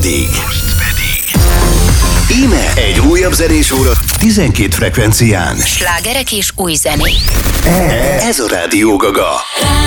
pedig íme egy újabb zenés óra 12 frekvencián. Slágerek és új zenék. Ez a Rádió Gaga.